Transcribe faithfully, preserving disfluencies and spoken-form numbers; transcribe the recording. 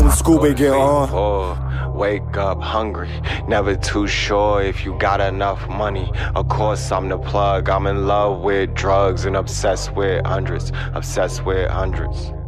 when Scooby get on. Poor, wake up hungry, never too sure if you got enough money. Of course I'm the plug, I'm in love with drugs and obsessed with hundreds, obsessed with hundreds.